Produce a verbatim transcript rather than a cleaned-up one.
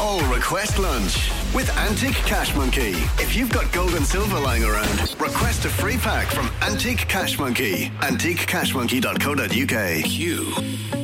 all request lunch with Antique Cash Monkey. If you've got gold and silver lying around, request a free pack from Antique Cash Monkey. antique cash monkey dot co dot uk. Q